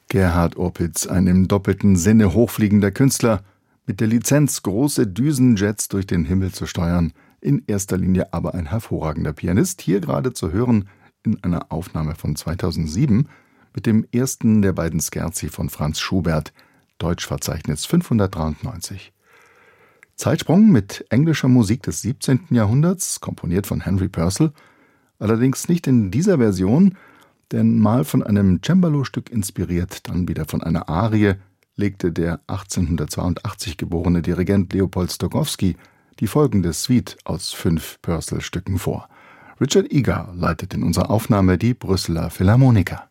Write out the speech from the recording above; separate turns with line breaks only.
Gerhard Opitz, ein im doppelten Sinne hochfliegender Künstler, mit der Lizenz, große Düsenjets durch den Himmel zu steuern, in erster Linie aber ein hervorragender Pianist, hier gerade zu hören in einer Aufnahme von 2007 mit dem ersten der beiden Scherzi von Franz Schubert, Deutschverzeichnis 593. Zeitsprung mit englischer Musik des 17. Jahrhunderts, komponiert von Henry Purcell, allerdings nicht in dieser Version, denn mal von einem Cembalo-Stück inspiriert, dann wieder von einer Arie, legte der 1882 geborene Dirigent Leopold Stokowski die folgende Suite aus 5 Purcell-Stücken vor. Richard Egar leitet in unserer Aufnahme die Brüsseler Philharmoniker.